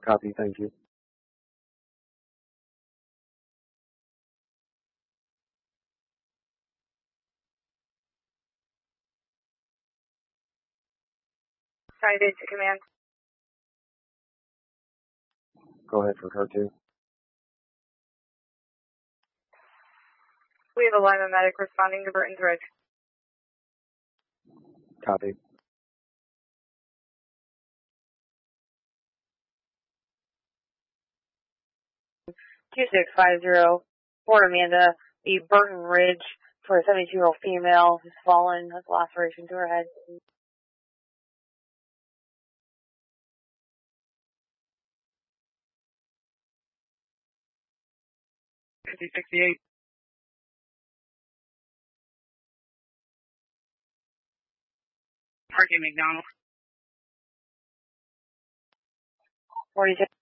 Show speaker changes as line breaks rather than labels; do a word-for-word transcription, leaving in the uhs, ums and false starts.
Copy, thank you.
Cited to command.
Go ahead for car two.
We have a lineman medic responding to Burton's Ridge.
Copy.
two six five zero, Fort Amanda, the Burton Ridge for a seventy-two-year-old female who's fallen, has laceration to her head.
fifty sixty-eight. Parking McDonald.
forty-six.